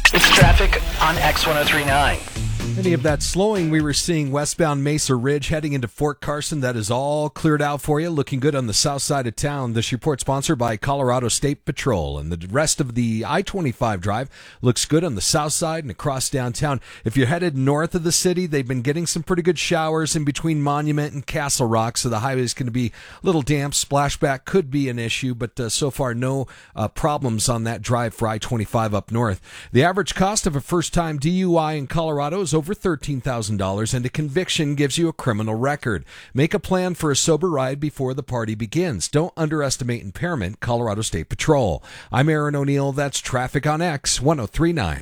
It's traffic on X1039. Any of that slowing we were seeing westbound Mesa Ridge heading into Fort Carson, that is all cleared out for you. Looking good on the south side of town. This report sponsored by Colorado State Patrol. And the rest of the I-25 drive looks good on the south side and across downtown. If you're headed north of the city, they've been getting some pretty good showers in between Monument and Castle Rock, so the highway is going to be a little damp. Splashback could be an issue, but so far no problems on that drive for I-25 up north. The average cost of a first-time DUI in Colorado is over $13,000, and a conviction gives you a criminal record. Make a plan for a sober ride before the party begins. Don't underestimate impairment. Colorado State Patrol. I'm Aaron O'Neill. That's Traffic on X 1039.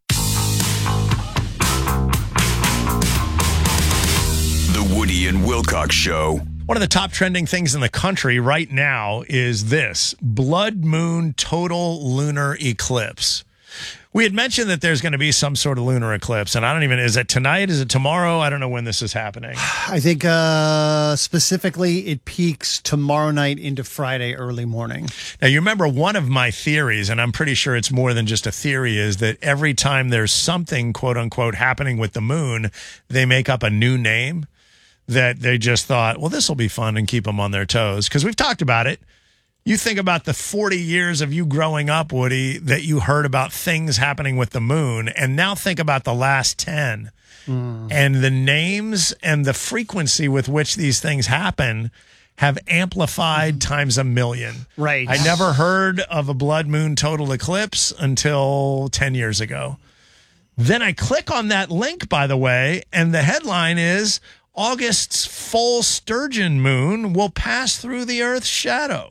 The Woody and Wilcox Show. One of the top trending things in the country right now is this: blood moon total lunar eclipse. We had mentioned that there's going to be some sort of lunar eclipse, and I don't even, is it tonight? Is it tomorrow? I don't know when this is happening. I think specifically it peaks tomorrow night into Friday early morning. Now, you remember one of my theories, and I'm pretty sure it's more than just a theory, is that every time there's something, quote unquote, happening with the moon, they make up a new name that they just thought, well, this will be fun and keep them on their toes. Because we've talked about it. You think about the 40 years of you growing up, Woody, that you heard about things happening with the moon, and now think about the last 10. And the names and the frequency with which these things happen have amplified times a million. Right. I never heard of a blood moon total eclipse until 10 years ago. Then I click on that link, by the way, and the headline is, August's full sturgeon moon will pass through the Earth's shadow.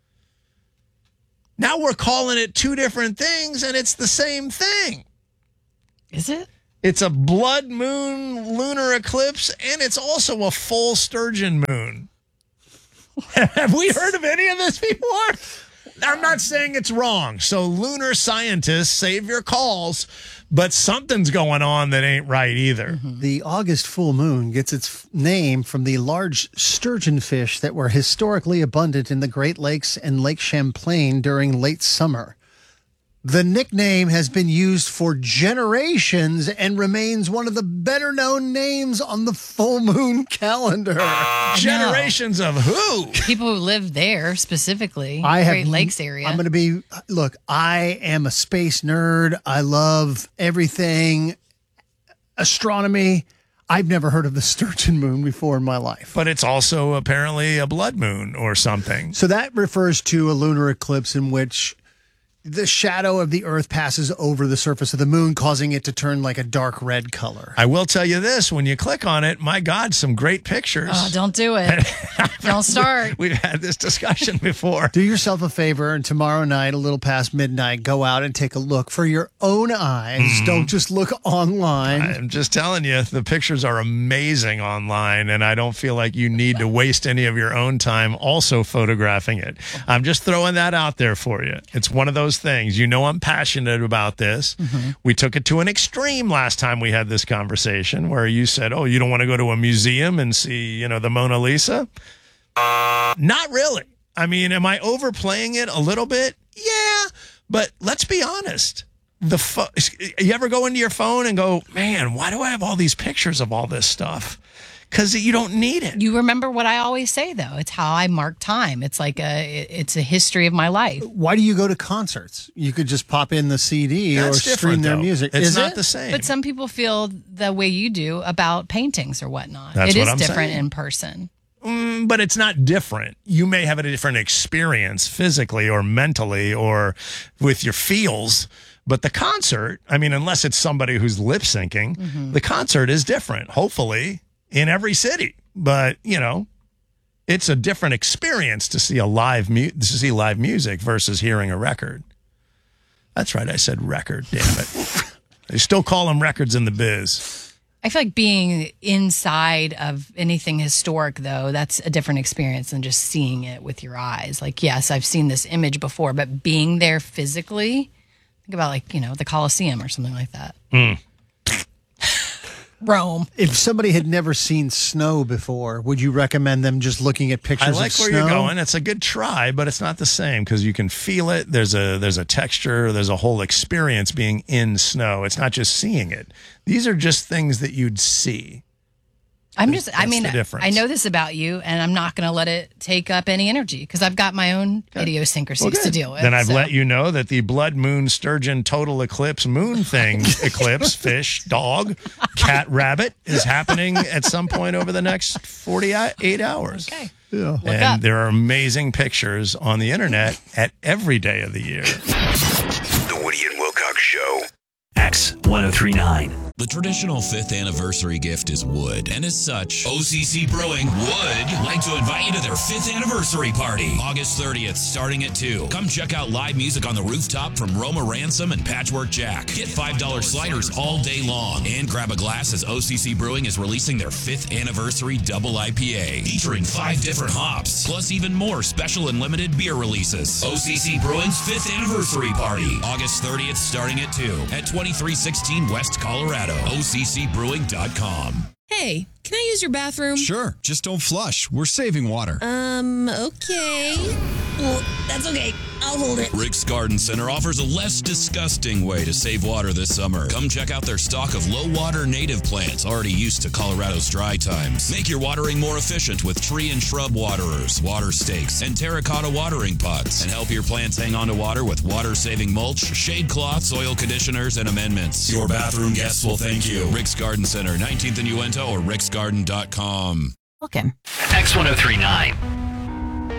Now we're calling it two different things, and it's the same thing. Is it? It's a blood moon lunar eclipse, and it's also a full sturgeon moon. Have we heard of any of this before? I'm not saying it's wrong. So lunar scientists, save your calls, but something's going on that ain't right either. The August full moon gets its name from the large sturgeon fish that were historically abundant in the Great Lakes and Lake Champlain during late summer. The nickname has been used for generations and remains one of the better known names on the full moon calendar. Generations of who? People who live there specifically, Great Great Lakes area. I'm going to be, look, I am a space nerd. I love everything astronomy. I've never heard of the sturgeon moon before in my life. But it's also apparently a blood moon or something. So that refers to a lunar eclipse in which the shadow of the Earth passes over the surface of the moon, causing it to turn like a dark red color. I will tell you this, when you click on it, my God, some great pictures. Oh, don't do it. Don't start. We've had this discussion before. Do yourself a favor, and tomorrow night, a little past midnight, go out and take a look for your own eyes. Don't just look online. I'm just telling you, the pictures are amazing online, and I don't feel like you need to waste any of your own time also photographing it. I'm just throwing that out there for you. It's one of those things. You know I'm passionate about this. We took it to an extreme last time we had this conversation where you said, oh, you don't want to go to a museum and see, the Mona Lisa? Not really. I mean, am I overplaying it a little bit? Yeah, but let's be honest. You ever go into your phone and go, man, why do I have all these pictures of all this stuff? Because you don't need it. You remember what I always say, though. It's how I mark time. It's like it's a history of my life. Why do you go to concerts? You could just pop in the CD or stream their music. It's not the same. But some people feel the way you do about paintings or whatnot. That's it what is I'm different saying. in person. But it's not different. You may have a different experience physically or mentally or with your feels. But the concert, I mean, unless it's somebody who's lip syncing, the concert is different, hopefully, in every city. But, it's a different experience to see live music versus hearing a record. That's right, I said record, damn it. They still call them records in the biz. I feel like being inside of anything historic, though, that's a different experience than just seeing it with your eyes. Like, yes, I've seen this image before, but being there physically, think about the Colosseum or something like that. Rome. If somebody had never seen snow before, would you recommend them just looking at pictures I of like snow? where you're going. It's a good try, but it's not the same because you can feel it. There's a texture. There's a whole experience being in snow. It's not just seeing it. These are just things that you'd see. I That's mean, the difference. I know this about you, and I'm not going to let it take up any energy because I've got my own idiosyncrasies to deal with. Then I've so. let you know that the blood moon sturgeon total eclipse moon thing eclipse fish dog cat rabbit is happening at some point over the next 48 hours. Okay. Yeah. Look And up. there are amazing pictures on the internet at every day of the year. The Woody and Wilcox Show. X1039. The traditional 5th anniversary gift is wood, and as such, OCC Brewing would like to invite you to their 5th anniversary party, August 30th, starting at 2. Come check out live music on the rooftop from Roma Ransom and Patchwork Jack. Get $5 sliders all day long, and grab a glass as OCC Brewing is releasing their 5th anniversary double IPA, featuring 5 different hops, plus even more special and limited beer releases. OCC Brewing's 5th anniversary party, August 30th, starting at 2 at 2316 West Colorado. OCCbrewing.com. Hey, can I use your bathroom? Sure, just don't flush. We're saving water. Okay. Well, that's okay. I'll hold it. Rick's Garden Center offers a less disgusting way to save water this summer. Come check out their stock of low-water native plants already used to Colorado's dry times. Make your watering more efficient with tree and shrub waterers, water stakes, and terracotta watering pots. And help your plants hang on to water with water-saving mulch, shade cloths, oil conditioners, and amendments. Your bathroom guests will thank you. Rick's Garden Center, 19th and Uinta, or ricksgarden.com. Welcome. X1039.